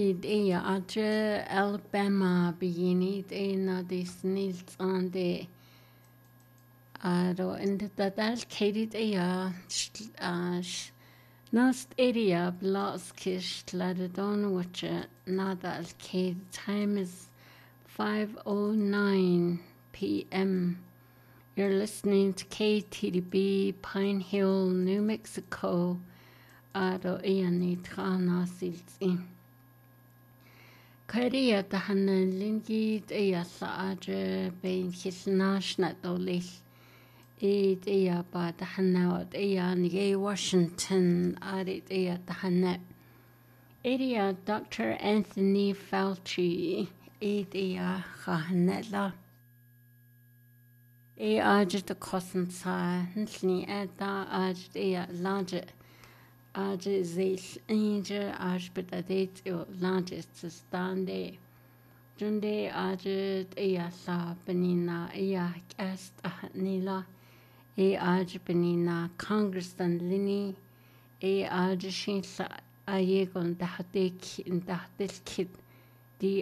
ea adre Alabama beginit na disnils on de aro in the dadal kedit ea nast area blas kish ladadon which nadal ked time is 5:09 p.m. You're listening to KTDB Pine Hill, New Mexico. Aro ea ni trana silti. Karia tahana lingit ea saadre bein hisnash na dolil. It ea ba tahana od ea nige Washington arit ea tahana. Area Dr. Anthony Fauci. It ea chahanela. E ajit a kosan sa nsni eta ajit ea lajet. Ajit zeil inje ajit adet o lajet stande. Junde ajit ea sa benina ea cast nila. E ajit benina Congressman Lini. E ajit shin sa ayegon dahadik in dahdil kid.